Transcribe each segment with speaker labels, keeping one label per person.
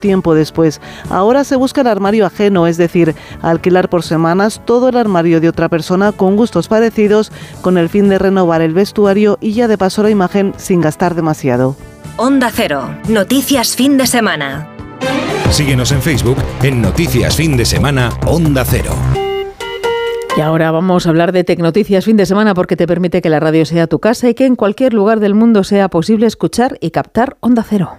Speaker 1: tiempo después. Ahora se busca el armario ajeno, es decir, alquilar por semanas todo el armario de otra persona con gustos parecidos, con el fin de renovar el vestuario y ya de paso la imagen sin gastar demasiado.
Speaker 2: Onda Cero, noticias fin de semana.
Speaker 3: Síguenos en Facebook en Noticias Fin de Semana Onda Cero.
Speaker 4: Y ahora vamos a hablar de Tecnoticias Fin de Semana porque te permite que la radio sea tu casa y que en cualquier lugar del mundo sea posible escuchar y captar Onda Cero.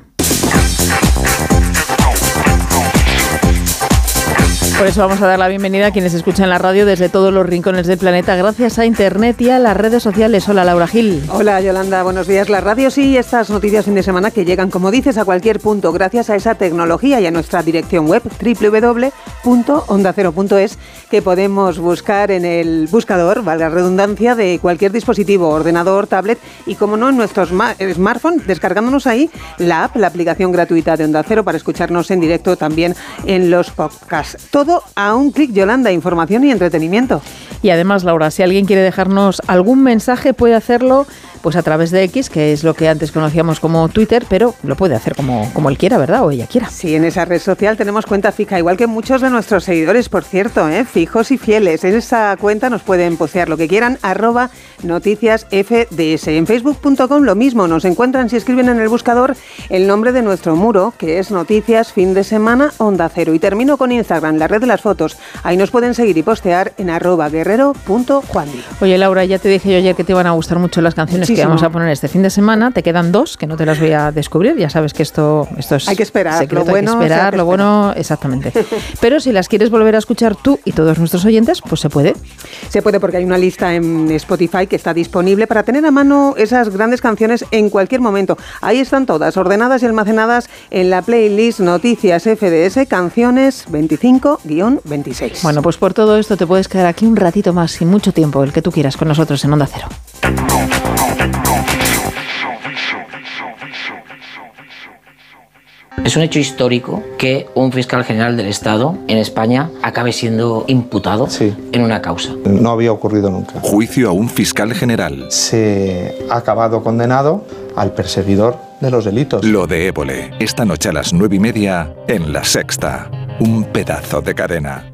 Speaker 4: Por eso vamos a dar la bienvenida a quienes escuchan la radio desde todos los rincones del planeta gracias a Internet y a las redes sociales. Hola, Laura Gil.
Speaker 5: Hola, Yolanda. Buenos días. La radio sí y estas noticias fin de semana que llegan, como dices, a cualquier punto gracias a esa tecnología y a nuestra dirección web www.ondacero.es, que podemos buscar en el buscador, valga la redundancia, de cualquier dispositivo, ordenador, tablet y, como no, en nuestros smartphones, descargándonos ahí la app, la aplicación gratuita de Onda Cero para escucharnos en directo también en los podcasts. Todo a un clic, Yolanda, información y entretenimiento.
Speaker 4: Y además, Laura, si alguien quiere dejarnos algún mensaje puede hacerlo pues a través de X, que es lo que antes conocíamos como Twitter, pero lo puede hacer como él quiera, ¿verdad? O ella quiera.
Speaker 5: Sí, en esa red social tenemos cuenta fija, igual que muchos de nuestros seguidores, por cierto, fijos y fieles. En esa cuenta nos pueden postear lo que quieran, @noticiasfds. En facebook.com lo mismo, nos encuentran si escriben en el buscador el nombre de nuestro muro, que es Noticias Fin de Semana Onda Cero. Y termino con Instagram, la red de las fotos. Ahí nos pueden seguir y postear en @guerrero.juandi.
Speaker 4: Oye, Laura, ya te dije yo ayer que te iban a gustar mucho las canciones que vamos a poner este fin de semana. Te quedan 2, que no te las voy a descubrir. Ya sabes que esto es
Speaker 5: hay que esperar,
Speaker 4: secreto,
Speaker 5: lo bueno,
Speaker 4: hay que esperar, lo bueno, exactamente. Pero si las quieres volver a escuchar tú y todos nuestros oyentes, pues se puede.
Speaker 5: Se puede, porque hay una lista en Spotify que está disponible para tener a mano esas grandes canciones en cualquier momento. Ahí están todas, ordenadas y almacenadas en la playlist Noticias FDS Canciones 25-26.
Speaker 4: Bueno, pues por todo esto te puedes quedar aquí un ratito más, sin mucho tiempo, el que tú quieras, con nosotros en Onda Cero.
Speaker 6: Es un hecho histórico que un fiscal general del Estado en España acabe siendo imputado en una causa.
Speaker 7: No había ocurrido nunca.
Speaker 3: Juicio a un fiscal general.
Speaker 7: Se ha acabado condenado al perseguidor de los delitos.
Speaker 3: Lo de Évole, esta noche a las 9:30 en La Sexta. Un pedazo de cadena.